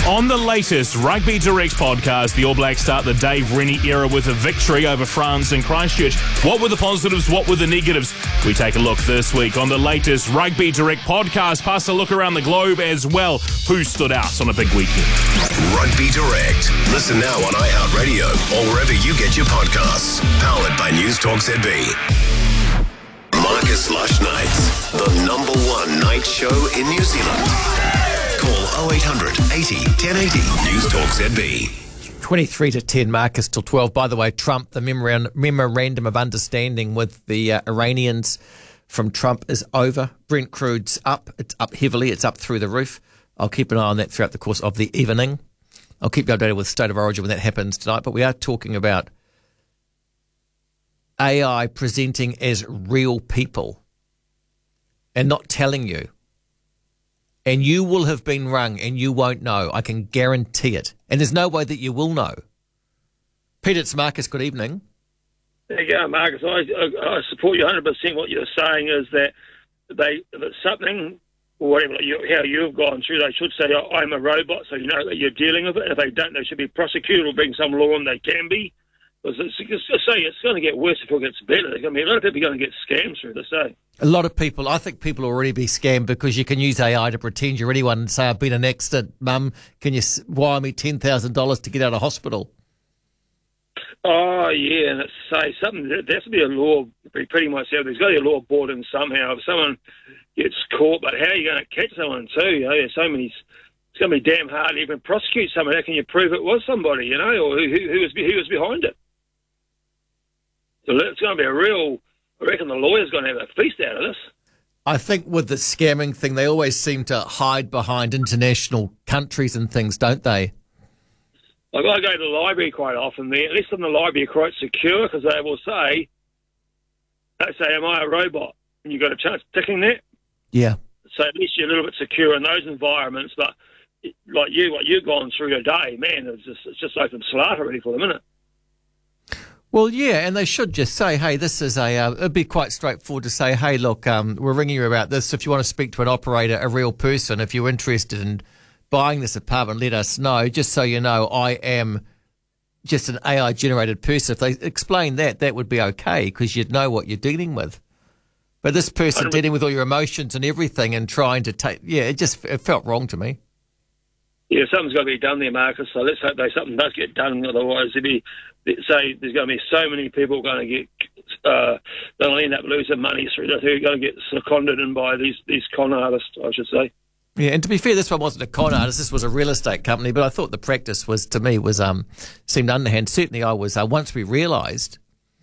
On the latest Rugby Direct podcast, the All Blacks start the Dave Rennie era with a victory over France in Christchurch. What were the positives? What were the negatives? We take a look this week on the latest Rugby Direct podcast, plus a look around the globe as well. Who stood out on a big weekend? Rugby Direct. Listen now on iHeartRadio or wherever you get your podcasts. Powered by News Talk ZB. Marcus Lush Nights, the #1 night show in New Zealand. Call 0800 80 1080 News Talk ZB. 23 to 10, Marcus, till 12. By the way, Trump, the memorandum of understanding with the Iranians from Trump is over. Brent crude's up. It's up heavily. It's up through the roof. I'll keep an eye on that throughout the course of the evening. I'll keep you updated with State of Origin when that happens tonight. But we are talking about AI presenting as real people and not telling you. And you will have been rung and you won't know. I can guarantee it. And there's no way that you will know. Peter, it's Marcus. Good evening. There you go, Marcus. I support you 100%. What you're saying is that if it's something, or whatever, how you've gone through, they should say, I'm a robot, so you know that you're dealing with it. If they don't, they should be prosecuted or bring some law on they can be. Because it's going to get worse before it gets better. There's going to be a lot of people going to get scammed through this, eh? A lot of people, I think people will already be scammed because you can use AI to pretend you're anyone and say, I've been in an accident, Mum, can you wire me $10,000 to get out of hospital? Oh, yeah, and it's say something, there has to be a law, pretty much, there's got to be a law brought in somehow. If someone gets caught, but how are you going to catch someone too? You know, there's so many, it's going to be damn hard to even prosecute someone. How can you prove it was somebody, you know, or who was behind it? So it's going to be a real, I reckon the lawyer's going to have a feast out of this. I think with the scamming thing, they always seem to hide behind international countries and things, don't they? Like I go to the library quite often. At least in the library, you're quite secure because they will say, am I a robot? And you've got a chance of ticking that. Yeah. So at least you're a little bit secure in those environments. But like what you've gone through today, man, it's just open slaughter already for the minute. Well, yeah, and they should just say, hey, this is it'd be quite straightforward to say, hey, look, we're ringing you about this. If you want to speak to an operator, a real person, if you're interested in buying this apartment, let us know. Just so you know, I am just an AI-generated person. If they explain that, that would be okay because you'd know what you're dealing with. But this person dealing with all your emotions and everything and trying to take, it felt wrong to me. Yeah, something's got to be done there, Marcus. So let's hope something does get done. Otherwise, there's going to be so many people going to get, they'll end up losing money through that. Who are going to get seconded in by these con artists, I should say. Yeah, and to be fair, this one wasn't a con artist. This was a real estate company. But I thought the practice was, to me, seemed underhand. Certainly, I was once we realised,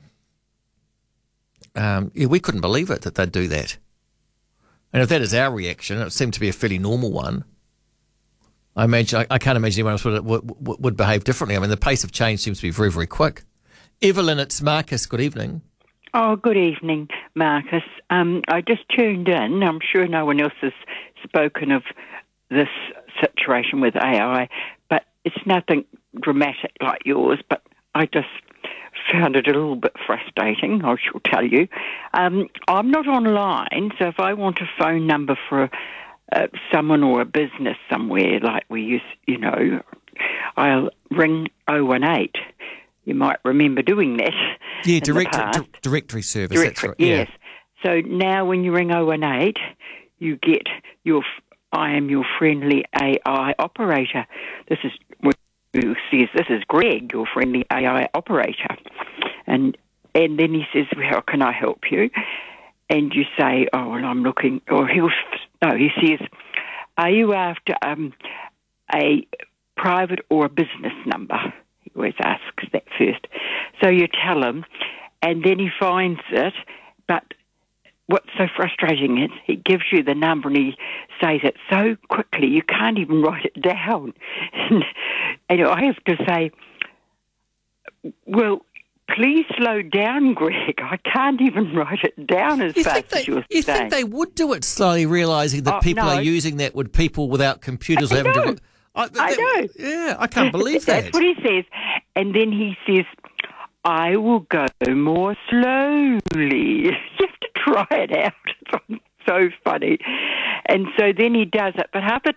we couldn't believe it that they'd do that. And if that is our reaction, it seemed to be a fairly normal one. I can't imagine anyone else would behave differently. I mean, the pace of change seems to be very, very quick. Evelyn, it's Marcus. Good evening. Oh, good evening, Marcus. I just tuned in. I'm sure no one else has spoken of this situation with AI, but it's nothing dramatic like yours, but I just found it a little bit frustrating, I shall tell you. I'm not online, so if I want a phone number for someone or a business somewhere like we used, I'll ring 018. You might remember doing that. Yeah, directory service. That's right. Yes. Yeah. So now when you ring 018, you get I am your friendly AI operator. This is Greg, your friendly AI operator. And then he says, how can I help you? And you say, oh, well, I'm looking, he says, are you after a private or a business number? He always asks that first. So you tell him, and then he finds it, but what's so frustrating is he gives you the number and he says it so quickly you can't even write it down. And I have to say, well, please slow down, Greg. I can't even write it down as fast as you're saying. You think they would do it slowly, realising that people are using that with people without computers having to... I know. Yeah, I can't believe that. That's what he says. And then he says, I will go more slowly. You have to try it out. It's so funny. And so then he does it. But half the